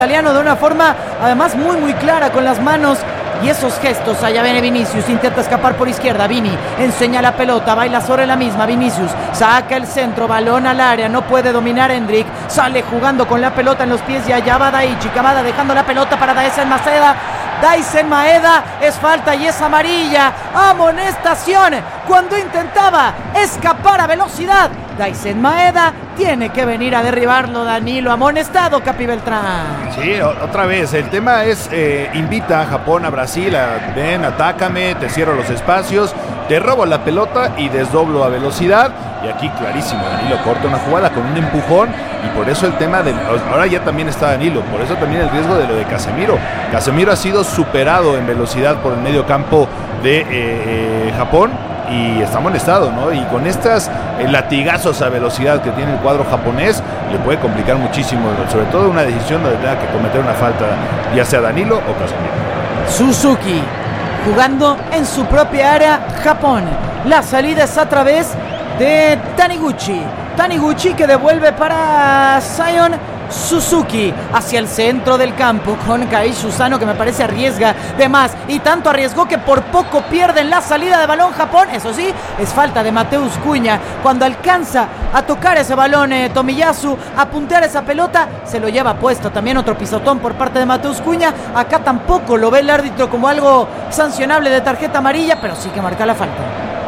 italiano de una forma además muy clara con las manos y esos gestos. Allá viene Vinicius, intenta escapar por izquierda. Vini enseña la pelota, baila sobre la misma. Vinicius saca el centro, balón al área, no puede dominar Endrick, sale jugando con la pelota en los pies y allá va Daichi Kamada dejando la pelota para Daizen Maeda. Daizen Maeda, es falta y es amarilla. Amonestación cuando intentaba escapar a velocidad. Daizen Maeda tiene que venir a derribarlo. Danilo, amonestado, Capi Beltrán. Sí, otra vez, el tema es, invita a Japón, a Brasil, ven, atácame, te cierro los espacios, te robo la pelota y desdoblo a velocidad. Y aquí clarísimo, Danilo corta una jugada con un empujón y por eso el tema del... Ahora ya también está Danilo, por eso también el riesgo de lo de Casemiro. Casemiro ha sido superado en velocidad por el medio campo de Japón y está molestado, ¿no? Y con estas latigazos a velocidad que tiene el cuadro japonés, le puede complicar muchísimo, sobre todo una decisión donde tenga que cometer una falta, ya sea Danilo o Casemiro. Suzuki jugando en su propia área, Japón. La salida es a través de Taniguchi que devuelve para Zion Suzuki hacia el centro del campo con Kai Susano, que me parece arriesga de más y tanto arriesgó que por poco pierden la salida de balón Japón. Eso sí, es falta de Mateus Cunha cuando alcanza a tocar ese balón Tomiyasu, a puntear esa pelota, se lo lleva puesto. También otro pisotón por parte de Mateus Cunha. Acá tampoco lo ve el árbitro como algo sancionable de tarjeta amarilla, pero sí que marca la falta.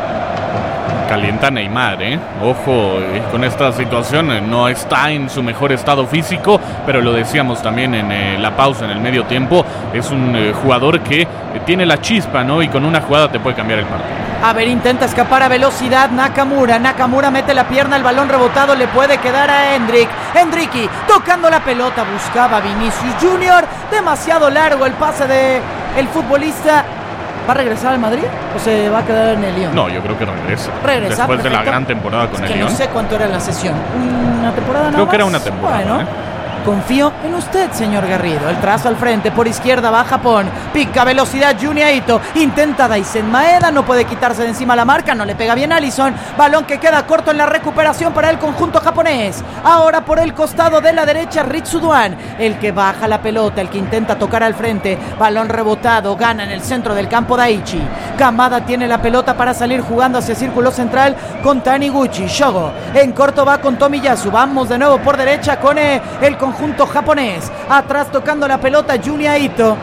Calienta Neymar, ojo con esta situación, no está en su mejor estado físico, pero lo decíamos también en la pausa, en el medio tiempo, es un jugador que tiene la chispa, ¿no? Y con una jugada te puede cambiar el partido. A ver, intenta escapar a velocidad Nakamura mete la pierna, el balón rebotado le puede quedar a Endricky tocando la pelota, buscaba Vinicius Junior, demasiado largo el pase de el futbolista. ¿Va a regresar al Madrid o se va a quedar en el Lyon? No, yo creo que regresa. Después perfecto. De la gran temporada con el Lyon. No sé cuánto era la sesión. ¿Una temporada nada Creo más? Que era una temporada. Bueno, confío en usted, señor Garrido. El trazo al frente, por izquierda va Japón. Pica velocidad Junya Ito. Intenta Daizen Maeda, no puede quitarse de encima la marca, no le pega bien Alisson. Balón que queda corto en la recuperación para el conjunto japonés. Ahora por el costado de la derecha, Ritsu Doan, el que baja la pelota, el que intenta tocar al frente. Balón rebotado, gana en el centro del campo Daichi. Kamada tiene la pelota para salir jugando hacia círculo central con Taniguchi. Shogo en corto va con Tomiyasu. Vamos de nuevo por derecha con el conjunto japonés. Atrás tocando la pelota Junya Ito.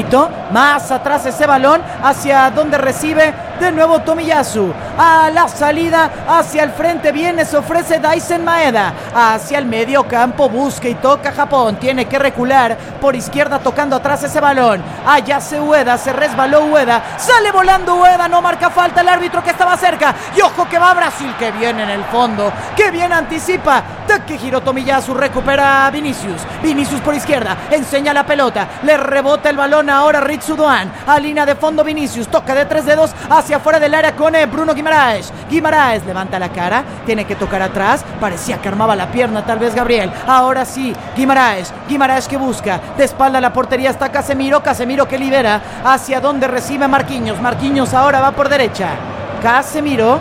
Más atrás ese balón hacia donde recibe de nuevo Tomiyasu. A la salida hacia el frente viene, se ofrece Daizen Maeda. Hacia el medio campo busca y toca Japón. Tiene que recular por izquierda tocando atrás ese balón. Allá se Ueda, se resbaló Ueda. Sale volando Ueda, no marca falta el árbitro que estaba cerca. Y ojo que va Brasil, que viene en el fondo. Que bien anticipa. Takehiro Tomiyasu recupera a Vinicius por izquierda. Enseña la pelota. Le rebota el balón ahora Ritsu Doan. A línea de fondo Vinicius. Toca de 3 dedos hacia afuera del área con Bruno Guimaraes. Guimaraes levanta la cara. Tiene que tocar atrás. Parecía que armaba la pierna tal vez Gabriel. Ahora sí, Guimaraes que busca. De espalda a la portería está Casemiro que libera hacia donde recibe Marquinhos ahora va por derecha. Casemiro.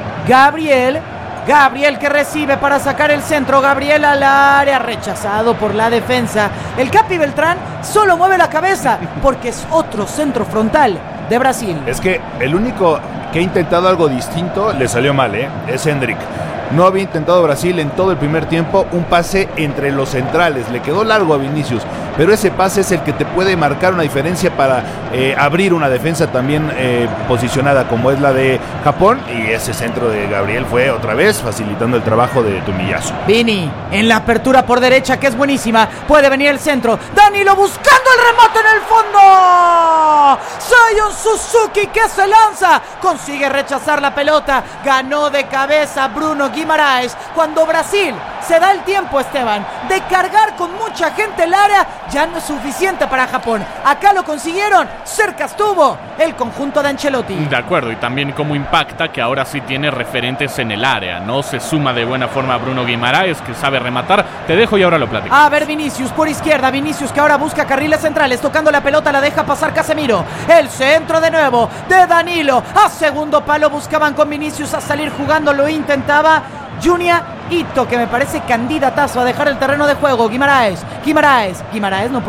Gabriel que recibe para sacar el centro. Gabriel al área, rechazado por la defensa. El Capi Beltrán solo mueve la cabeza porque es otro centro frontal de Brasil. Es que el único que ha intentado algo distinto le salió mal, es Endrick. No había intentado Brasil en todo el primer tiempo un pase entre los centrales. Le quedó largo a Vinicius, pero ese pase es el que te puede marcar una diferencia para abrir una defensa también posicionada como es la de Japón. Y ese centro de Gabriel fue otra vez facilitando el trabajo de Tomiyasu. Vini en la apertura por derecha que es buenísima. Puede venir el centro. Danilo buscando el remate en el fondo. Zion Suzuki que se lanza. Consigue rechazar la pelota. Ganó de cabeza Bruno Guimaraes. Cuando Brasil se da el tiempo, Esteban, de cargar con mucha gente el área, ya no es suficiente para Japón. Acá lo consiguieron, cerca estuvo el conjunto de Ancelotti. De acuerdo, y también cómo impacta que ahora sí tiene referentes en el área, ¿no? Se suma de buena forma a Bruno Guimaraes, que sabe rematar. Te dejo y ahora lo platico. A ver, Vinicius por izquierda, Vinicius que ahora busca carriles centrales, tocando la pelota, la deja pasar Casemiro. El centro de nuevo de Danilo, a segundo palo buscaban con Vinicius a salir jugando, lo intentaba Junya Ito, que me parece candidatazo a dejar el terreno de juego. Guimaraes no puede